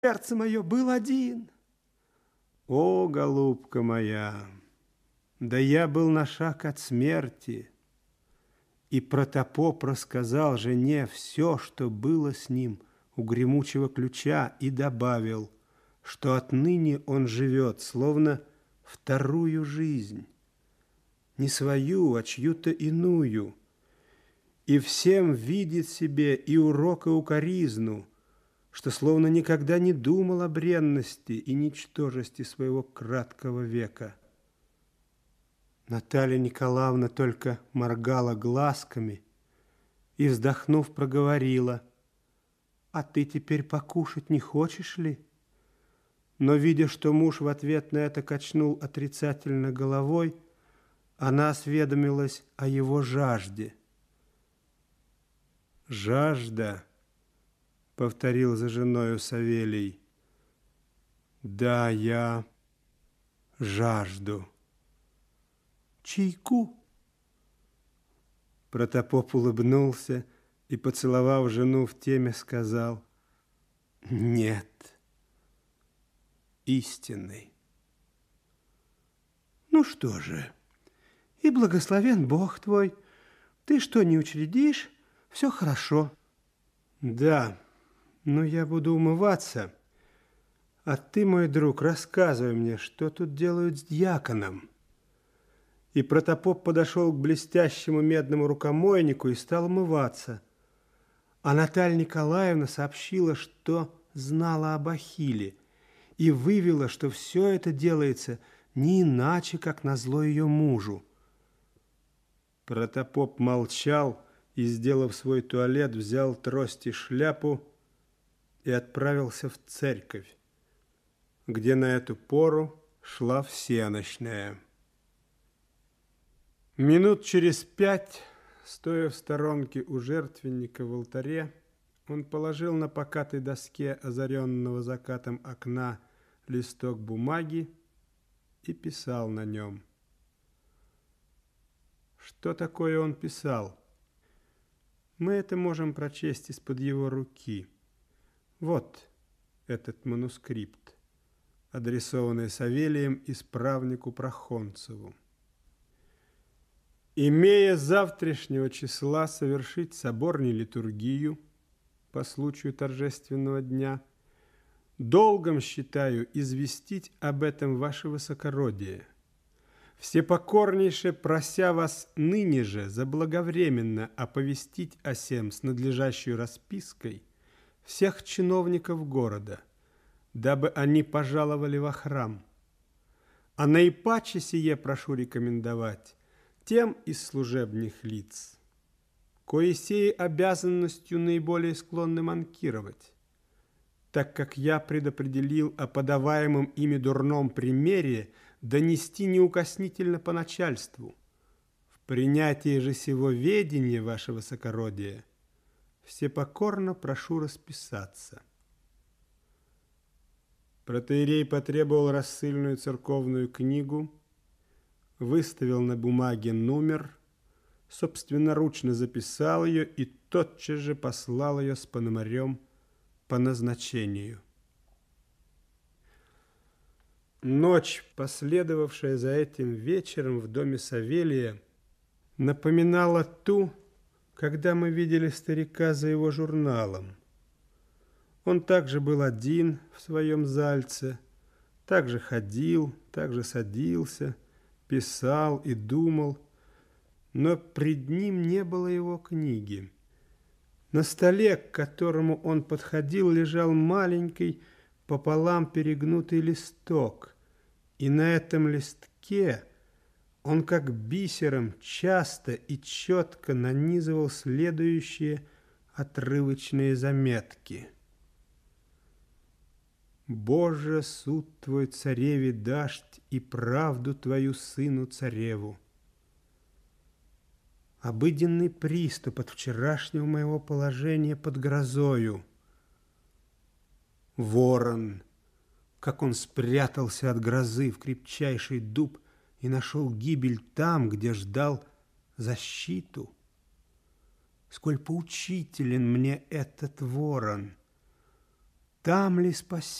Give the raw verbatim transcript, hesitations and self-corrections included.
сердце мое был один. О, голубка моя, да я был на шаг от смерти. И Протопоп рассказал жене все, что было с ним у гремучего ключа, и добавил, что отныне он живет, словно вторую жизнь, не свою, а чью-то иную, и всем видит себе и урок, и укоризну, что словно никогда не думал о бренности и ничтожести своего краткого века. Наталья Николаевна только моргала глазками и, вздохнув, проговорила: «А ты теперь покушать не хочешь ли?» Но, видя, что муж в ответ на это качнул отрицательно головой, она осведомилась о его жажде. «Жажда», — повторил за женою Савелий. «Да, я жажду». «Чайку?» Протопоп улыбнулся и, поцеловав жену в теме, сказал: «Нет, истинный». «Ну что же, и благословен Бог твой. Ты что не учредишь, все хорошо». «Да, но я буду умываться, а ты, мой друг, рассказывай мне, что тут делают с дьяконом». И Протопоп подошел к блестящему медному рукомойнику и стал умываться. А Наталья Николаевна сообщила, что знала об Ахилле, и вывела, что все это делается не иначе, как назло ее мужу. Протопоп молчал и, сделав свой туалет, взял трость и шляпу и отправился в церковь, где на эту пору шла всенощная. Минут через пять, стоя в сторонке у жертвенника в алтаре, он положил на покатой доске озаренного закатом окна листок бумаги и писал на нем. Что такое он писал? Мы это можем прочесть из-под его руки. Вот этот манускрипт, адресованный Савелием исправнику Прохонцеву. «Имея завтрашнего числа совершить соборней литургию по случаю торжественного дня, долгом считаю известить об этом ваше высокородие, всепокорнейше прося вас ныне же заблаговременно оповестить о сем с надлежащей распиской всех чиновников города, дабы они пожаловали во храм. А наипаче сие прошу рекомендовать тем из служебных лиц, кои сей обязанностью наиболее склонны манкировать, так как я предопределил о подаваемом ими дурном примере донести неукоснительно по начальству. В принятии же сего ведения, ваше высокородие, всепокорно прошу расписаться». Протоиерей потребовал рассыльную церковную книгу, выставил на бумаге номер, собственноручно записал ее и тотчас же послал ее с пономарем по назначению. Ночь, последовавшая за этим вечером в доме Савелия, напоминала ту, когда мы видели старика за его журналом. Он также был один в своем зальце, также ходил, также садился, писал и думал, но пред ним не было его книги. На столе, к которому он подходил, лежал маленький пополам перегнутый листок, и на этом листке он как бисером часто и четко нанизывал следующие отрывочные заметки. «Боже, суд твой цареве дашь и правду твою сыну цареву. Обыденный приступ от вчерашнего моего положения под грозою. Ворон, как он спрятался от грозы в крепчайший дуб и нашел гибель там, где ждал защиту. Сколь поучителен мне этот ворон! там ли спасение?